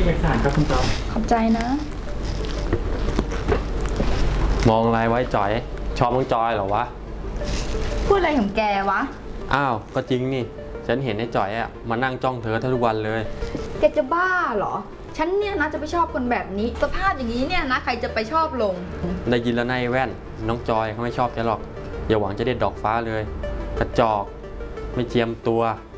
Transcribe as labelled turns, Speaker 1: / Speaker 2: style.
Speaker 1: เอกสารครับคุณจอย
Speaker 2: ขอบใจนะ
Speaker 3: มองอะไรไว้จอยชอบน้องจอยเหรอวะ
Speaker 2: พูดอะไรของแกวะ
Speaker 3: อ้าวก็จริงนี่ฉันเห็นไอ้จอยอะมานั่งจ้องเธอทุกวันเลย
Speaker 2: แกจะบ้าเหรอ ฉันเนี่ยนะจะไปชอบคนแบบนี้ สภาพอย่างนี้เนี่ยนะใครจะไปชอบลง
Speaker 3: ได้ยินแล้วนายแว่นน้องจอยเขาไม่ชอบแกหรอกอย่าหวังจะได้ดอกฟ้าเลยกระจอกไม่เจียมตัว